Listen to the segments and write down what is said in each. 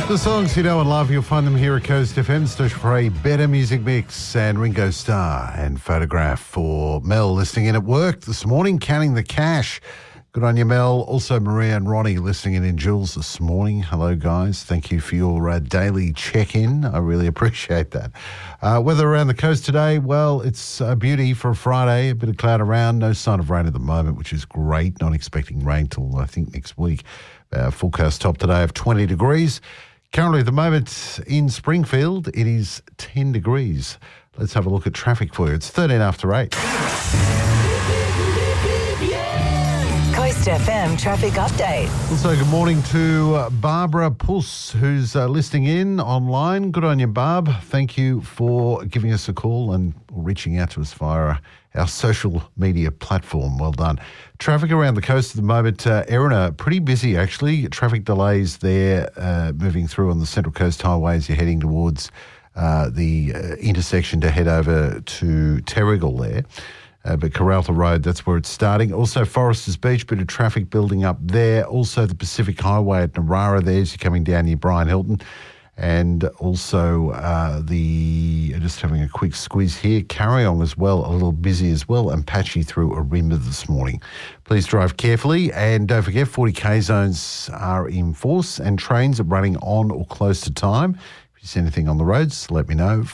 The songs you know and love, you'll find them here at Coast FM. Station for a better music mix, and Ringo Starr and Photograph for Mel listening in at work this morning, counting the cash. Good on you, Mel. Also, Maria and Ronnie listening in Jules this morning. Hello, guys. Thank you for your daily check-in. I really appreciate that. Weather around the coast today, well, it's a beauty for a Friday. A bit of cloud around. No sign of rain at the moment, which is great. Not expecting rain till, I think, next week. Forecast top today of 20 degrees. Currently, at the moment in Springfield, it is 10 degrees. Let's have a look at traffic for you. It's 13 after 8. Coast FM traffic update. Also, good morning to Barbara Puss, who's listening in online. Good on you, Barb. Thank you for giving us a call and reaching out to us via our social media platform. Well done. Traffic around the coast at the moment, Erina, pretty busy actually. Traffic delays there moving through on the Central Coast Highway as you're heading towards the intersection to head over to Terrigal there. But Karratha Road, that's where it's starting. Also, Foresters Beach, bit of traffic building up there. Also, the Pacific Highway at Narara there as you're coming down near Brian Hilton. And also just having a quick squeeze here, Carryong as well, a little busy as well, and patchy through Arimba this morning. Please drive carefully, and don't forget 40k zones are in force and trains are running on or close to time. If you see anything on the roads, let me know,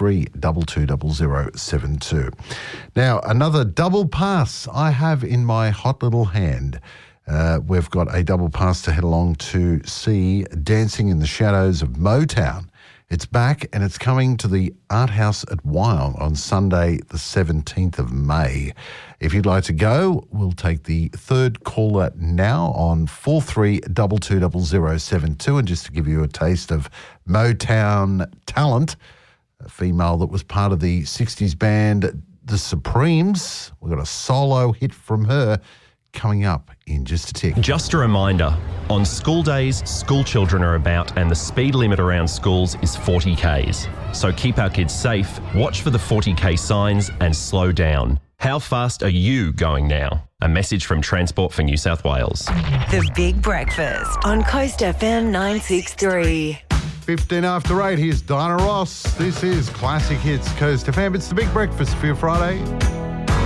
43220072. Now, another double pass I have in my hot little hand. We've got a double pass to head along to see Dancing in the Shadows of Motown. It's back and it's coming to the Art House at Wyong on Sunday the 17th of May. If you'd like to go, we'll take the third caller now on 43220072. And just to give you a taste of Motown talent, a female that was part of the 60s band The Supremes, we've got a solo hit from her coming up in just a tick. Just a reminder, on school days, school children are about and the speed limit around schools is 40 Ks. So keep our kids safe, watch for the 40 K signs and slow down. How fast are you going now? A message from Transport for New South Wales. The Big Breakfast on Coast FM 963. 15 after 8, here's Diana Ross. This is Classic Hits Coast FM. It's the Big Breakfast for your Friday.